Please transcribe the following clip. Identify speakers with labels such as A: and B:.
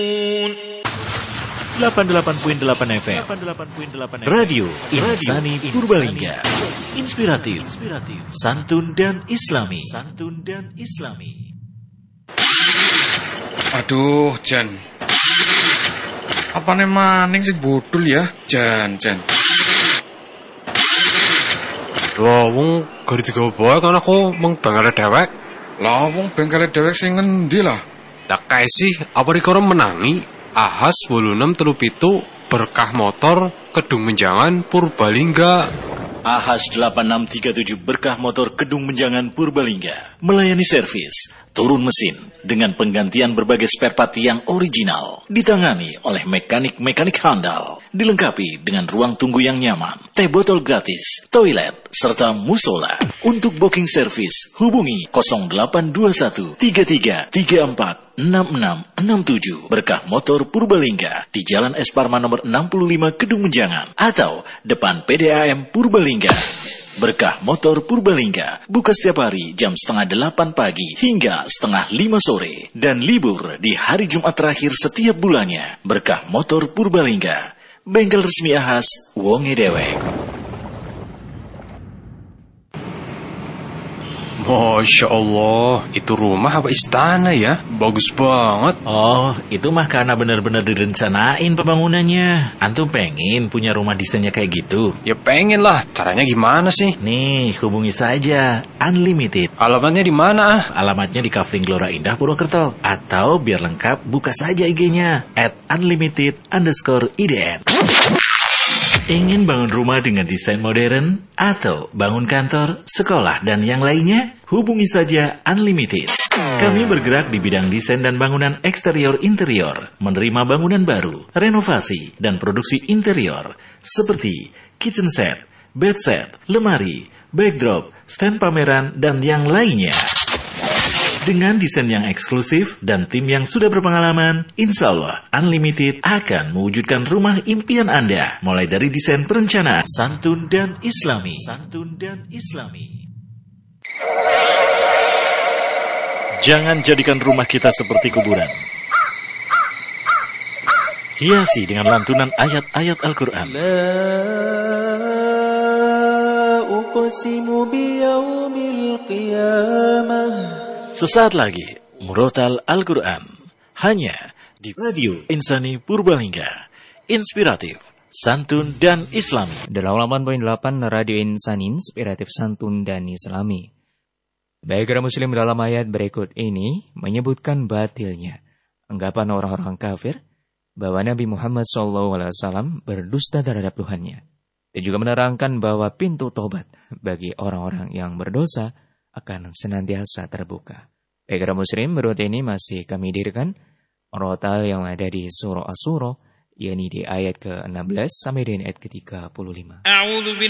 A: 88.8 FM Radio Insani Purbalingga. Inspiratif, santun dan islami.
B: Aduh, Jan. Apane maning sing bodol ya, Jan.
C: Wah, wong gari digawa bae kan aku mung bengkale dewek.
B: Lah wong bengkale dewek sing ngendi lah?
C: Lah kae sih apa rikara menangi? Ahas 8637 Berkah Motor Kedung Menjangan Purbalingga.
A: Ahas 8637 Berkah Motor Kedung Menjangan Purbalingga melayani servis, turun mesin dengan penggantian berbagai spare part yang original, ditangani oleh mekanik handal, dilengkapi dengan ruang tunggu yang nyaman, teh botol gratis, toilet, serta musola. Untuk booking servis, hubungi 0821 3334 6667 Berkah Motor Purbalingga di Jalan Es Parman nomor 65 Kedung Menjangan atau depan PDAM Purbalingga. Berkah Motor Purbalingga buka setiap hari jam 7:30 pagi hingga 4:30 sore dan libur di hari Jumat terakhir setiap bulannya. Berkah Motor Purbalingga, bengkel resmi Ahas wonge dewek.
C: Masya Allah, itu rumah apa istana ya? Bagus banget.
A: Oh, itu mah karena benar-benar direncanain pembangunannya. Antum pengen punya rumah desainnya kayak gitu?
C: Ya pengen lah, caranya gimana sih?
A: Nih, hubungi saja Unlimited.
C: Alamatnya di mana?
A: Alamatnya di Kafling Gelora Indah Purwokerto. Atau biar lengkap, buka saja IG-nya @unlimited_idn. Ingin bangun rumah dengan desain modern atau bangun kantor, sekolah, dan yang lainnya? Hubungi saja Unlimited. Kami bergerak di bidang desain dan bangunan eksterior-interior, menerima bangunan baru, renovasi, dan produksi interior seperti kitchen set, bed set, lemari, backdrop, stand pameran, dan yang lainnya. Dengan desain yang eksklusif dan tim yang sudah berpengalaman, insya Allah Unlimited akan mewujudkan rumah impian Anda. Mulai dari desain perencanaan, santun dan islami. Jangan jadikan rumah kita seperti kuburan. Hiasi dengan lantunan ayat-ayat Al-Quran. La uqsimu biyaumil qiyamah. Sesaat lagi, Murotal Al-Quran, hanya di Radio Insani Purbalingga. Inspiratif, santun, dan islami.
D: 88.8 Radio Insani, inspiratif, santun, dan islami. Baik muslim, dalam ayat berikut ini menyebutkan batilnya anggapan orang-orang kafir bahwa Nabi Muhammad SAW berdusta terhadap Tuhannya. Dan juga menerangkan bahwa pintu tobat bagi orang-orang yang berdosa akan senantiasa terbuka. Baik muslim, menurut ini masih kami dirikan rotal yang ada di surah As-Surah, yakni di ayat ke-16 sampai dengan ayat ke-35.